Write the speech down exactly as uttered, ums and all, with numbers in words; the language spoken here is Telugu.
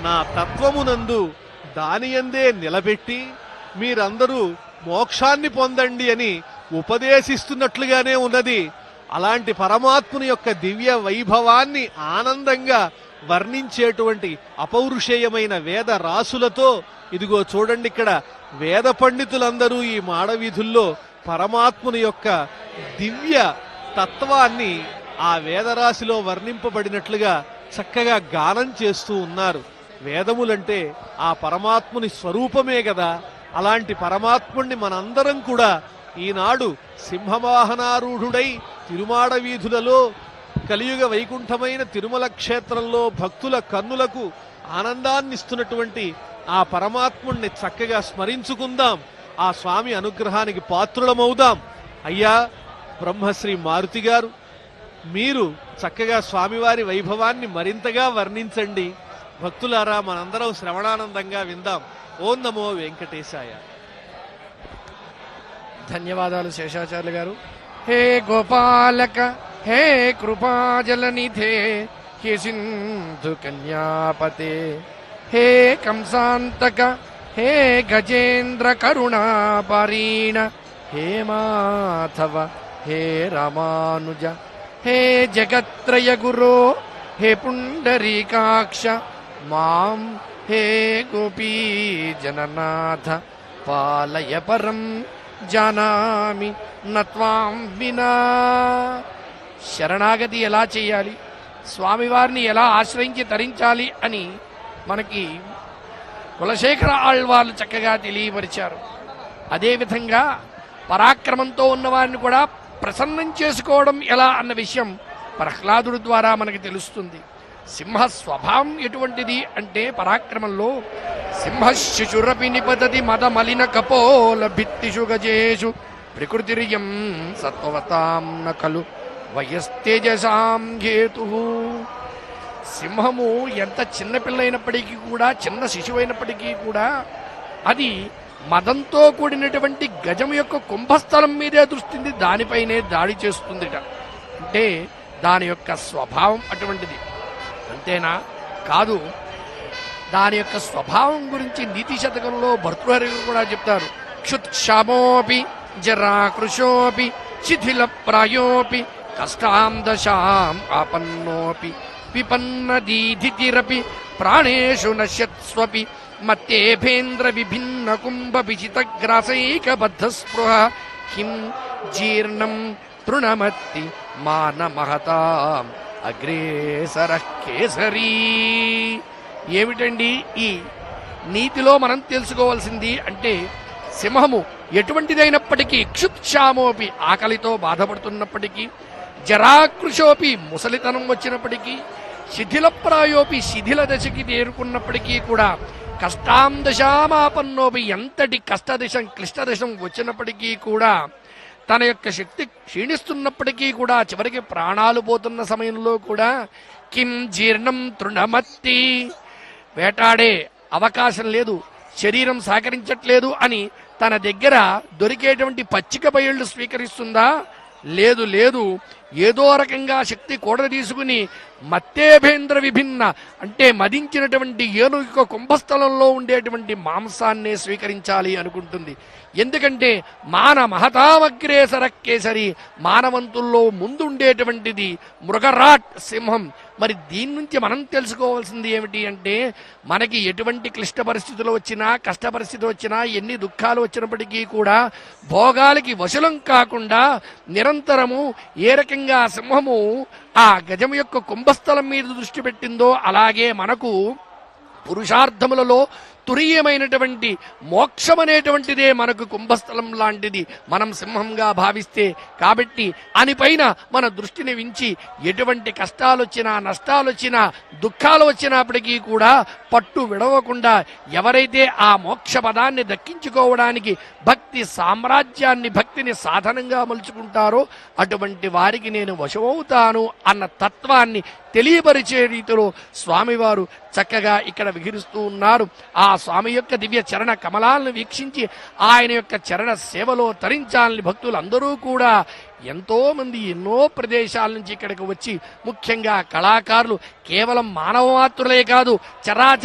నా తత్వమునందు దానియందే నిలబెట్టి మీరందరూ మోక్షాన్ని పొందండి అని ఉపదేశిస్తున్నట్లుగానే ఉన్నది. అలాంటి పరమాత్ముని యొక్క దివ్య వైభవాన్ని ఆనందంగా వర్ణించేటువంటి అపౌరుషేయమైన వేద రాసులతో ఇదిగో చూడండి, ఇక్కడ వేద పండితులందరూ ఈ మాడవీధుల్లో పరమాత్ముని యొక్క దివ్య తత్వాన్ని ఆ వేదరాశిలో వర్ణింపబడినట్లుగా చక్కగా గానం చేస్తూ ఉన్నారు. వేదములంటే ఆ పరమాత్ముని స్వరూపమే కదా. అలాంటి పరమాత్ముణ్ణి మనందరం కూడా ఈనాడు సింహవాహనారూఢుడై తిరుమాడ వీధులలో కలియుగ వైకుంఠమైన తిరుమల క్షేత్రంలో భక్తుల కన్నులకు ఆనందాన్నిస్తున్నటువంటి ఆ పరమాత్ముణ్ణి చక్కగా స్మరించుకుందాం. ఆ స్వామి అనుగ్రహానికి పాత్రులమవుదాం. అయ్యా బ్రహ్మశ్రీ మారుతి గారు, మీరు చక్కగా స్వామివారి వైభవాన్ని మరింతగా వర్ణించండి. భక్తులారా మనందరం శ్రవణానందంగా విందాం. ఓం నమో వెంకటేశాయ. ధన్యవాదాలు శేషాచార్యులు గారు. హే గోపాలక, హే కృపాజలనిధే, హే సింధు కన్యాపతే, హే కంసాంతక, హే గజేంద్ర కరుణాపరీణ, హే మాధవ, హే రామానుజ, హే జగత్రయ గురో, హే పుండరీకాక్ష, మాం హే గోపీ జననాథ పాలయ పరం జానామి నత్వాం వినా. శరణాగతి ఎలా చేయాలి, స్వామివారిని ఎలా ఆశ్రయించి తరించాలి అని మనకి కులశేఖర ఆళ్వార్లు చక్కగా తెలియపరిచారు. అదేవిధంగా పరాక్రమంతో ఉన్నవారిని కూడా ప్రసన్నం చేసుకోవడం ఎలా అన్న విషయం ప్రహ్లాదుడి ద్వారా మనకి తెలుస్తుంది. సింహ స్వభావం ఎటువంటిది అంటే పరాక్రమంలో సింహ శిశురపి నిపతతి మద మలిన కపోల భిత్తిషు గజేషు ప్రకృతిరియం సత్వవతాం నకలు వయస్తేజసాం హేతు. సింహము ఎంత చిన్నపిల్లైనప్పటికీ కూడా, చిన్న శిశువైనప్పటికీ కూడా అది మదంతో కూడినటువంటి గజం యొక్క కుంభస్థలం మీదే దృష్టింది, దానిపైనే దాడి చేస్తుందిట. అంటే దాని యొక్క స్వభావం అటువంటిది. అంతేనా కాదు, దాని యొక్క స్వభావం గురించి నీతి శతకంలో భర్తృహరి కూడా చెప్తారు. క్షుత్క్షామోపి జరాకృశోపి శిథిల ప్రాయోపి కష్టాం దశాం ఆపన్నోపి విపన్నదీధితిరపి ప్రాణేషు నశ్యత్స్వపి మత్తేభేంద్ర విభిన్న కుంభ విచితగ్రాసైక బద్ధ స్పృహ కిం జీర్ణం తృణమత్తి మాన మహతాం అగ్రేసర కేసరీ. ఏమిటండి ఈ నీతిలో మనం తెలుసుకోవాల్సింది అంటే, సింహము ఎటువంటిదైనప్పటికీ, క్షుత్క్షామోపి ఆకలితో బాధపడుతున్నప్పటికీ, జరాకృశోపి ముసలితనం వచ్చినప్పటికీ, శిథిలప్రాయోపి శిథిల దశకి చేరుకున్నప్పటికీ కూడా, కష్టాం దశామాపన్నోపి ఎంతటి కష్టదశం క్లిష్టదశం వచ్చినప్పటికీ కూడా, తన యొక్క శక్తి క్షీణిస్తున్నప్పటికీ కూడా, చివరికి ప్రాణాలు పోతున్న సమయంలో కూడా కిం జీర్ణం తృణమత్తి, వేటాడే అవకాశం లేదు, శరీరం సహకరించట్లేదు అని తన దగ్గర దొరికేటువంటి పచ్చిక బయళ్ళు స్వీకరిస్తుందా? లేదు లేదు. ఏదో రకంగా శక్తి కూడ తీసుకుని మత్తేభేంద్ర విభిన్న అంటే మదించినటువంటి ఏనుగు కుంభస్థలంలో ఉండేటువంటి మాంసాన్నే స్వీకరించాలి అనుకుంటుంది. ఎందుకంటే మాన మహతామగ్రేసర కేసరి, మానవంతుల్లో ముందుండేటువంటిది మృగరాట్ సింహం. మరి దీని నుంచి మనం తెలుసుకోవాల్సింది ఏమిటి అంటే, మనకి ఎటువంటి క్లిష్ట పరిస్థితులు వచ్చినా, కష్ట పరిస్థితి వచ్చినా, ఎన్ని దుఃఖాలు వచ్చినప్పటికీ కూడా భోగాలకి వశలం కాకుండా నిరంతరము ఏ రకంగా సింహము ఆ గజం యొక్క కుంభస్థలం మీద దృష్టి పెట్టిందో, అలాగే మనకు పురుషార్థములలో తురీయమైనటువంటి మోక్షం అనేటువంటిదే మనకు కుంభస్థలం లాంటిది మనం సింహంగా భావిస్తే. కాబట్టి దానిపైన మన దృష్టిని వించి ఎటువంటి కష్టాలు వచ్చినా, నష్టాలు వచ్చినా, దుఃఖాలు వచ్చినప్పటికీ కూడా పట్టు విడవకుండా ఎవరైతే ఆ మోక్ష పదాన్ని దక్కించుకోవడానికి భక్తి సామ్రాజ్యాన్ని, భక్తిని సాధనంగా మలుచుకుంటారో అటువంటి వారికి నేను వశమవుతాను అన్న తత్వాన్ని తెలియపరిచే రీతిలో స్వామివారు చక్కగా ఇక్కడ విహరిస్తూ ఉన్నారు. ఆ స్వామి యొక్క దివ్య చరణ కమలాలను వీక్షించి ఆయన యొక్క చరణ సేవలో తరించాలని భక్తులందరూ కూడా ఎంతో మంది ఎన్నో ప్రదేశాల నుంచి ఇక్కడికి వచ్చి, ముఖ్యంగా కళాకారులు కేవలం మానవ మాత్రులే కాదు, చరాచర